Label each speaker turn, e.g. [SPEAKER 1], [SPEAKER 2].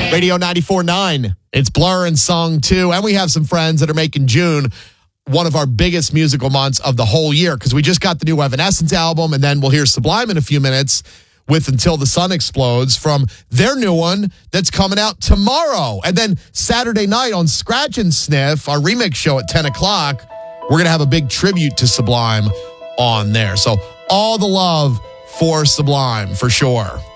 [SPEAKER 1] Radio 94.9. It's Blur and Song 2. And we have some friends that are making June one of our biggest musical months of the whole year because we just got the new Evanescence album, and then we'll hear Sublime in a few minutes with Until the Sun Explodes from their new one that's coming out tomorrow. And then Saturday night on Scratch and Sniff, our remix show at 10 o'clock, we're going to have a big tribute to Sublime on there. So all the love for Sublime, for sure.